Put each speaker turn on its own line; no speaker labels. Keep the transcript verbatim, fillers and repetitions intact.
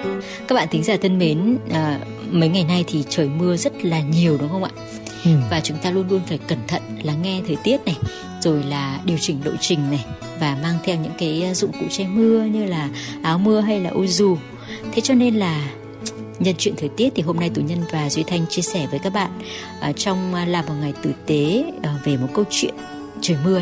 Các bạn thính giả thân mến, à, mấy ngày nay thì trời mưa rất là nhiều đúng không ạ? Ừ. Và chúng ta luôn luôn phải cẩn thận lắng nghe thời tiết này, rồi là điều chỉnh lộ trình này, và mang theo những cái dụng cụ che mưa như là áo mưa hay là ô dù. Thế cho nên là nhân chuyện thời tiết thì hôm nay Tú Nhân và Duy Thanh chia sẻ với các bạn uh, trong uh, làm một ngày tử tế uh, về một câu chuyện trời mưa.